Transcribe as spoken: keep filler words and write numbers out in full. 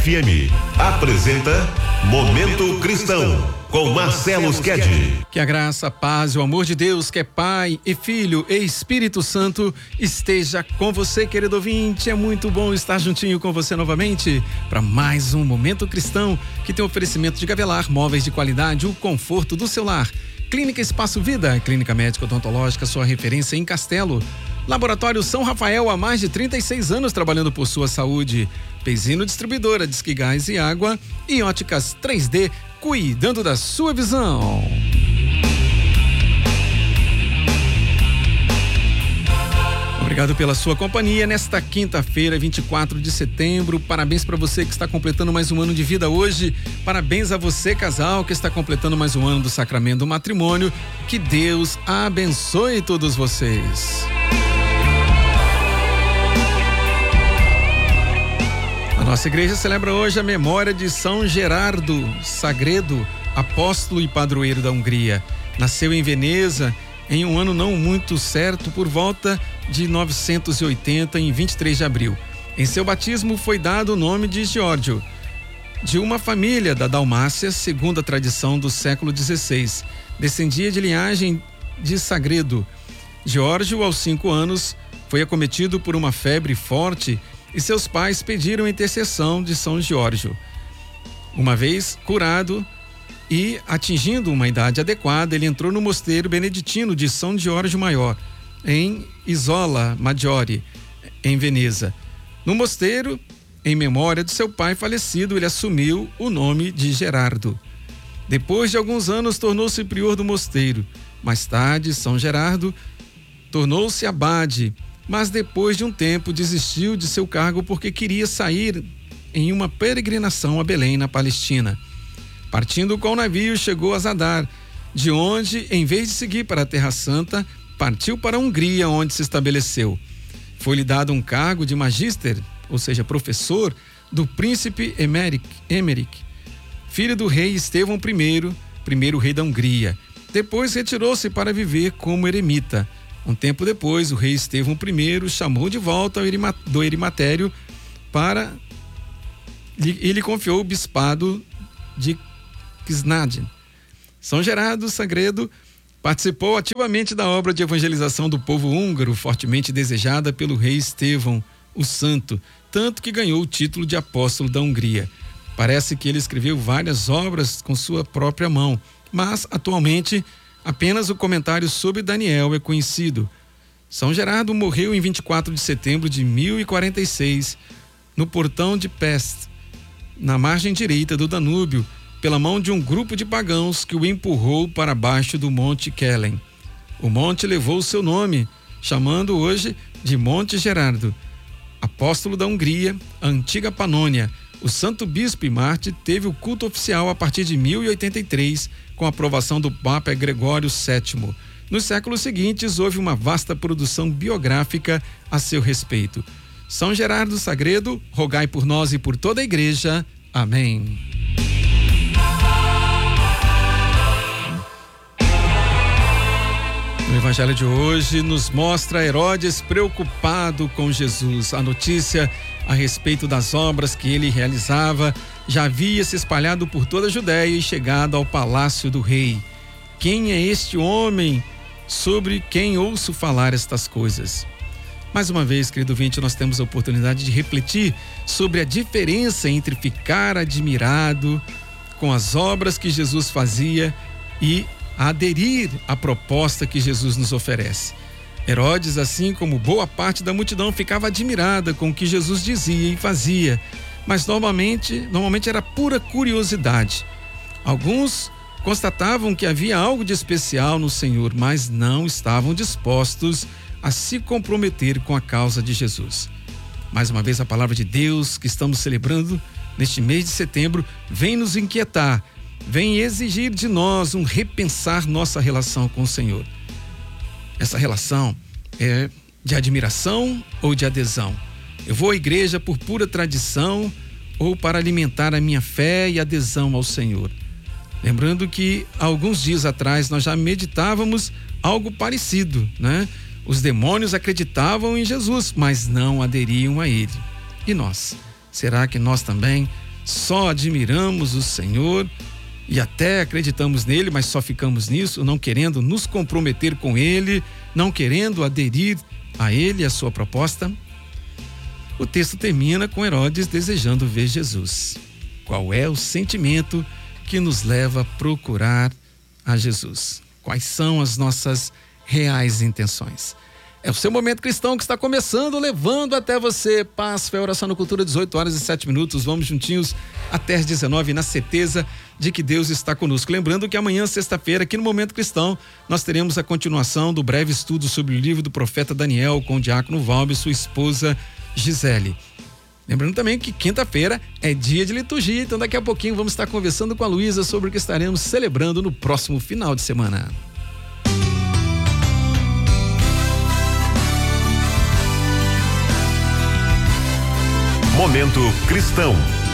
F M apresenta Momento Cristão com Marcelo Sked. Que a graça, a paz e o amor de Deus, que é Pai e Filho e Espírito Santo, esteja com você, querido ouvinte. É muito bom estar juntinho com você novamente para mais um Momento Cristão, que tem oferecimento de Gavelar, móveis de qualidade, o conforto do seu lar. Clínica Espaço Vida, clínica médica odontológica, sua referência em Castelo. Laboratório São Rafael, há mais de trinta e seis anos trabalhando por sua saúde. Pezzino Distribuidora, Disque Gás e Água. E Óticas três D, cuidando da sua visão. Obrigado pela sua companhia nesta quinta-feira, vinte e quatro de setembro. Parabéns para você que está completando mais um ano de vida hoje. Parabéns a você, casal, que está completando mais um ano do sacramento do matrimônio. Que Deus abençoe todos vocês. A nossa igreja celebra hoje a memória de São Gerardo Sagredo, apóstolo e padroeiro da Hungria. Nasceu em Veneza em um ano não muito certo, por volta de novecentos e oitenta, em vinte e três de abril. Em seu batismo foi dado o nome de Giorgio, de uma família da Dalmácia, segundo a tradição do século dezesseis. Descendia de linhagem de Sagredo. Giorgio, aos cinco anos, foi acometido por uma febre forte e seus pais pediram a intercessão de São Giorgio. Uma vez curado e atingindo uma idade adequada, ele entrou no mosteiro beneditino de São Giorgio Maior, em Isola Maggiore, em Veneza. No mosteiro, em memória de seu pai falecido, ele assumiu o nome de Gerardo. Depois de alguns anos, tornou-se prior do mosteiro. Mais tarde, São Gerardo tornou-se abade, mas depois de um tempo desistiu de seu cargo porque queria sair em uma peregrinação a Belém, na Palestina. Partindo com o navio, chegou a Zadar, de onde, em vez de seguir para a Terra Santa, partiu para a Hungria, onde se estabeleceu. Foi-lhe dado um cargo de magíster, ou seja, professor, do príncipe Emeric, Emeric, filho do rei Estevão I, primeiro rei da Hungria. Depois retirou-se para viver como eremita. Um tempo depois, o rei Estevão I chamou de volta do Erimatério para e lhe confiou o bispado de Kisnadin. São Gerardo Sagredo participou ativamente da obra de evangelização do povo húngaro, fortemente desejada pelo rei Estevão o Santo, tanto que ganhou o título de apóstolo da Hungria. Parece que ele escreveu várias obras com sua própria mão, mas atualmente apenas o comentário sobre Daniel é conhecido. São Gerardo morreu em vinte e quatro de setembro de mil e quarenta e seis, no portão de Pest, na margem direita do Danúbio, pela mão de um grupo de pagãos que o empurrou para baixo do Monte Kellen. O monte levou o seu nome, chamando hoje de Monte Gerardo. Apóstolo da Hungria, a antiga Panônia, o santo bispo e mártir teve o culto oficial a partir de mil e oitenta e três, com a aprovação do Papa Gregório sétimo. Nos séculos seguintes, houve uma vasta produção biográfica a seu respeito. São Gerardo Sagredo, rogai por nós e por toda a igreja. Amém. O evangelho de hoje nos mostra Herodes preocupado com Jesus. A notícia a respeito das obras que ele realizava já havia se espalhado por toda a Judéia e chegado ao palácio do rei. Quem é este homem sobre quem ouço falar estas coisas? Mais uma vez, querido ouvinte, nós temos a oportunidade de refletir sobre a diferença entre ficar admirado com as obras que Jesus fazia e aderir à proposta que Jesus nos oferece. Herodes, assim como boa parte da multidão, ficava admirada com o que Jesus dizia e fazia, mas normalmente, normalmente era pura curiosidade. Alguns constatavam que havia algo de especial no Senhor, mas não estavam dispostos a se comprometer com a causa de Jesus. Mais uma vez, a palavra de Deus que estamos celebrando neste mês de setembro vem nos inquietar, vem exigir de nós um repensar nossa relação com o Senhor. Essa relação é de admiração ou de adesão? Eu vou à igreja por pura tradição ou para alimentar a minha fé e adesão ao Senhor? Lembrando que alguns dias atrás nós já meditávamos algo parecido, né? Os demônios acreditavam em Jesus, mas não aderiam a ele. E nós? Será que nós também só admiramos o Senhor e até acreditamos nele, mas só ficamos nisso, não querendo nos comprometer com ele, não querendo aderir a ele e a sua proposta? O texto termina com Herodes desejando ver Jesus. Qual é o sentimento que nos leva a procurar a Jesus? Quais são as nossas reais intenções? É o seu Momento Cristão que está começando, levando até você paz, fé, oração na cultura, dezoito horas e sete minutos. Vamos juntinhos até as dezenove, na certeza de que Deus está conosco. Lembrando que amanhã, sexta-feira, aqui no Momento Cristão, nós teremos a continuação do breve estudo sobre o livro do profeta Daniel com o diácono Valber e sua esposa Gisele. Lembrando também que quinta-feira é dia de liturgia, então daqui a pouquinho vamos estar conversando com a Luísa sobre o que estaremos celebrando no próximo final de semana. Momento Cristão.